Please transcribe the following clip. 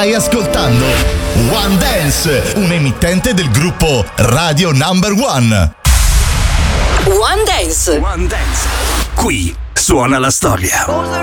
Stai ascoltando One Dance, un emittente del gruppo Radio Number One. One Dance. One Dance. Qui suona la storia.